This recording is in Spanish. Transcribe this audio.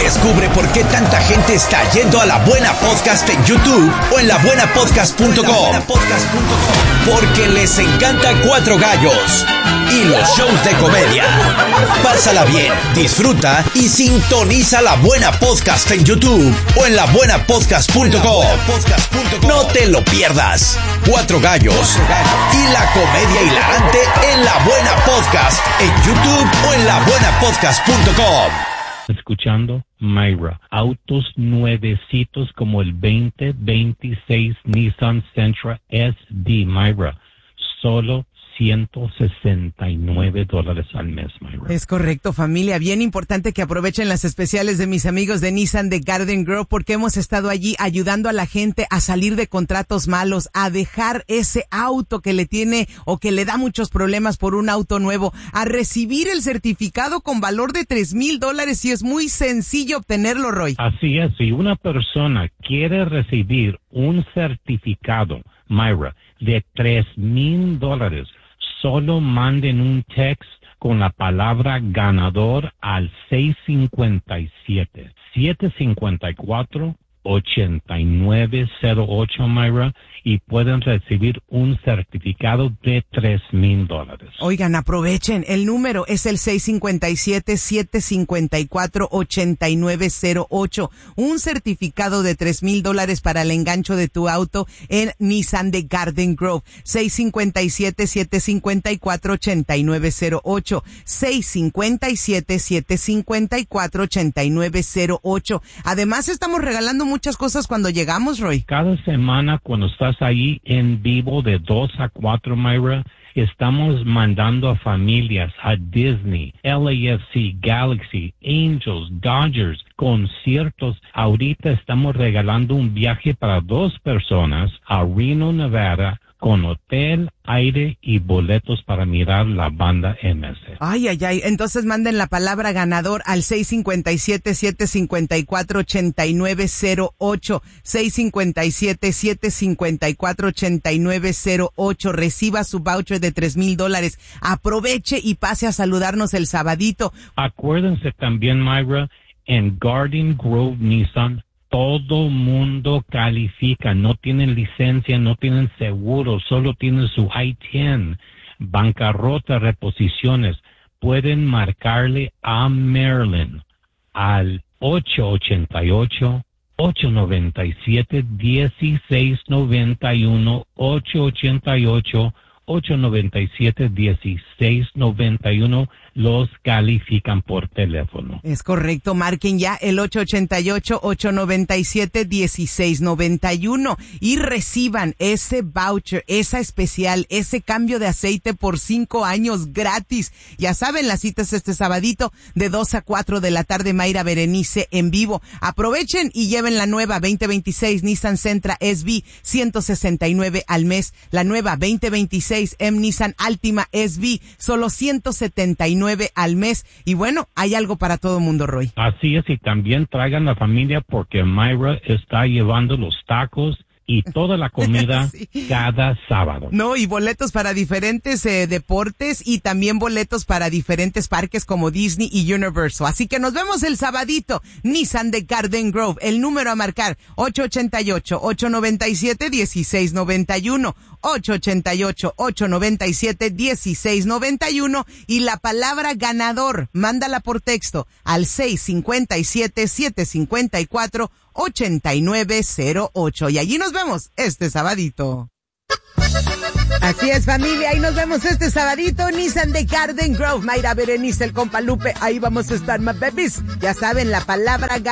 Descubre por qué tanta gente está yendo a La Buena Podcast en YouTube o en labuenapodcast.com. Porque les encanta Cuatro Gallos y los shows de comedia. Pásala bien, disfruta y sintoniza La Buena Podcast en YouTube o en labuenapodcast.com. No te lo pierdas. Cuatro Gallos y la comedia hilarante en La Buena Podcast en YouTube o en labuenapodcast.com. Escuchando Myra, autos nuevecitos como el 2026 Nissan Sentra SD, Myra, solo $169 al mes, Myra. Es correcto, familia. Bien importante que aprovechen las especiales de mis amigos de Nissan de Garden Grove, porque hemos estado allí ayudando a la gente a salir de contratos malos, a dejar ese auto que le tiene o que le da muchos problemas por un auto nuevo, a recibir el certificado con valor de $3,000, y es muy sencillo obtenerlo, Roy. Así es, si una persona quiere recibir un certificado, Myra, de $3,000, solo manden un text con la palabra ganador al 657-754-8908, Myra, y pueden recibir un certificado de $3,000. Oigan, aprovechen. El número es el 657-754-8908. Un certificado de $3,000 para el engancho de tu auto en Nissan de Garden Grove. 657-754-8908. 657-754-8908. Además, estamos regalando muchas cosas cuando llegamos, Roy. Cada semana cuando estás ahí en vivo de 2 a 4, Myra, estamos mandando a familias a Disney, LAFC, Galaxy, Angels, Dodgers, conciertos. Ahorita estamos regalando un viaje para 2 personas a Reno, Nevada, con hotel, aire y boletos para mirar la banda MS. Ay. Entonces manden la palabra ganador al 657-754-8908. 657-754-8908. Reciba su voucher de $3,000. Aproveche y pase a saludarnos el sabadito. Acuérdense también, Myra, en Garden Grove Nissan, todo mundo califica, no tienen licencia, no tienen seguro, solo tienen su I-10, bancarrota, reposiciones. Pueden marcarle a Marilyn al 888-897-1691, 888-897-1691, los califican por teléfono. Es correcto, marquen ya el 888-897-1691 y reciban ese voucher, esa especial, ese cambio de aceite por 5 años gratis. Ya saben, la cita es este sabadito de 2 a 4 de la tarde, Mayra Berenice en vivo. Aprovechen y lleven la nueva 2026 Nissan Sentra SV, $169 al mes. La nueva 2026 Nissan Altima SV, solo $179 al mes. Y bueno, hay algo para todo mundo, Roy. Así es, y también traigan la familia porque Myra está llevando los tacos y toda la comida sí, cada sábado. No, y boletos para diferentes deportes y también boletos para diferentes parques como Disney y Universal. Así que nos vemos el sabadito. Nissan de Garden Grove. El número a marcar 888-897-1691. 888-897-1691 y la palabra ganador, mándala por texto al 657-754-8908 y allí nos vemos este sabadito. Así es, familia, ahí nos vemos este sabadito. Nissan de Garden Grove, Mayra Berenice, el compa Lupe, ahí vamos a estar, my babies. Ya saben, la palabra